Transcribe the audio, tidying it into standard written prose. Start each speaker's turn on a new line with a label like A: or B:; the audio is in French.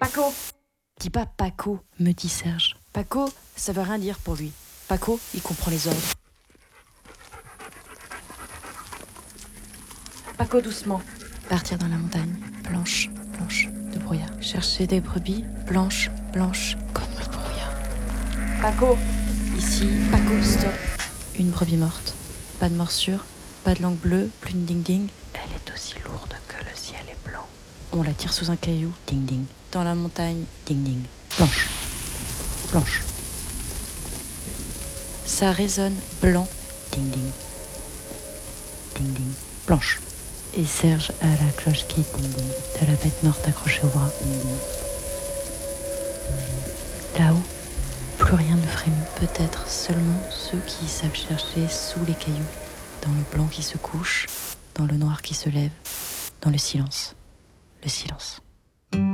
A: Paco! Dis pas Paco, me dit Serge. Paco, ça veut rien dire pour lui. Paco, il comprend les ordres. Paco, doucement. Partir dans la montagne, blanche, blanche, de brouillard. Chercher des brebis, blanches, blanches, comme le brouillard. Paco! Ici, Paco, stop. Une brebis morte. Pas de morsure, pas de langue bleue, plus de ding-ding. Elle est aussi lourde que le ciel est blanc. On la tire sous un caillou, ding-ding. Dans la montagne, ding-ding. Blanche, blanche. Ça résonne blanc, ding-ding. Ding-ding, blanche. Et Serge a la cloche qui ding-ding, de la bête morte accrochée au bras. Ding-ding. Là-haut, plus rien ne frémit. Peut-être seulement ceux qui savent chercher sous les cailloux, dans le blanc qui se couche, dans le noir qui se lève, dans le silence. Le silence.